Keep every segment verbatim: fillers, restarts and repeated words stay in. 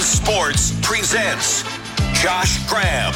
Sports presents Josh Graham.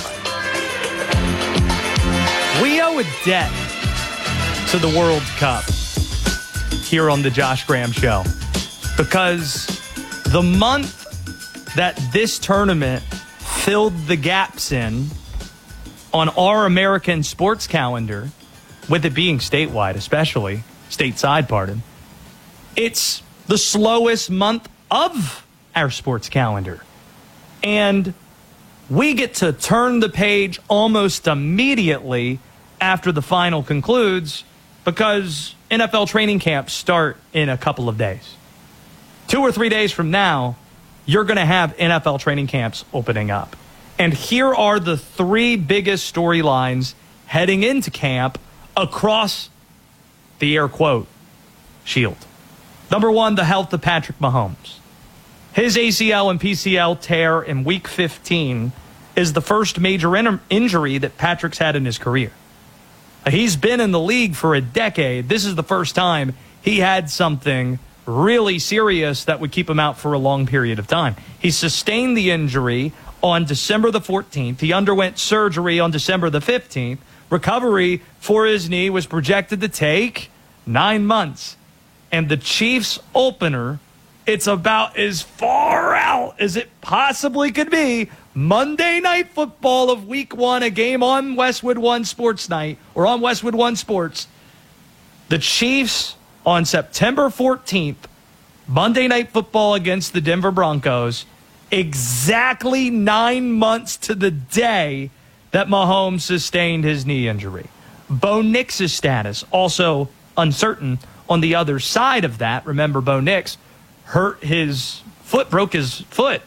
We owe a debt to the World Cup here on the Josh Graham Show because the month that this tournament filled the gaps in on our American sports calendar, with it being statewide, especially stateside, pardon, it's the slowest month of our sports calendar. And we get to turn the page almost immediately after the final concludes because N F L training camps start in a couple of days. Two or three days from now, you're going to have N F L training camps opening up. And here are the three biggest storylines heading into camp across the air quote shield. Number one, the health of Patrick Mahomes. His A C L and P C L tear in week fifteen is the first major in- injury that Patrick's had in his career. He's been in the league for a decade. This is the first time he had something really serious that would keep him out for a long period of time. He sustained the injury on December the fourteenth. He underwent surgery on December the fifteenth. Recovery for his knee was projected to take nine months. And the Chiefs opener, it's about as far out as it possibly could be. Monday Night Football of week one, a game on Westwood One Sports Night, or on Westwood One Sports. The Chiefs on September fourteenth, Monday Night Football against the Denver Broncos, exactly nine months to the day that Mahomes sustained his knee injury. Bo Nix's status also uncertain. On the other side of that, remember Bo Nix hurt his foot, broke his foot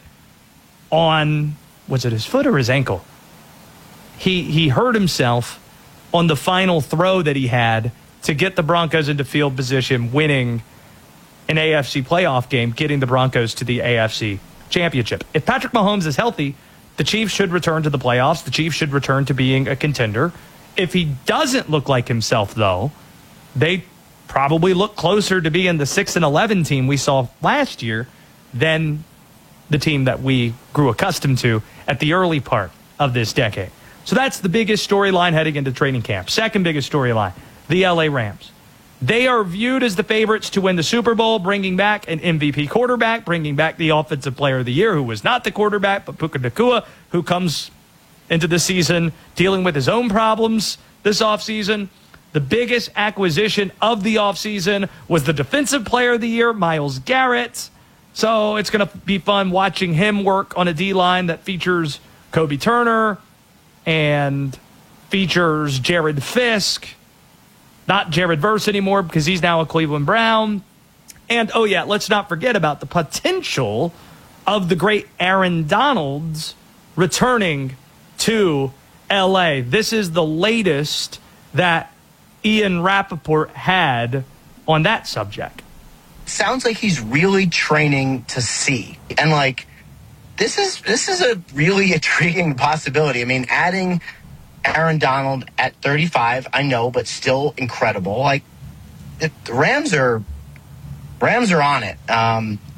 on, was it his foot or his ankle? He he hurt himself on the final throw that he had to get the Broncos into field position, winning an A F C playoff game, getting the Broncos to the A F C championship. If Patrick Mahomes is healthy, the Chiefs should return to the playoffs. The Chiefs should return to being a contender. If he doesn't look like himself, though, they probably look closer to being the six and eleven team we saw last year than the team that we grew accustomed to at the early part of this decade. So that's the biggest storyline heading into training camp. Second biggest storyline, the L A Rams. They are viewed as the favorites to win the Super Bowl, bringing back an M V P quarterback, bringing back the Offensive Player of the Year, who was not the quarterback, but Puka Nacua, who comes into the season dealing with his own problems this offseason. The biggest acquisition of the offseason was the Defensive Player of the Year, Myles Garrett. So it's going to be fun watching him work on a D-line that features Kobe Turner and features Jared Fisk. Not Jared Verse anymore because he's now a Cleveland Brown. And, oh, yeah, let's not forget about the potential of the great Aaron Donalds returning to L A. This is the latest that Ian Rappaport had on that subject. Sounds like he's really training to see. And, like, this is this is a really intriguing possibility. I mean, adding Aaron Donald at thirty-five, I know, but still incredible. Like, the Rams are Rams are on it. Um,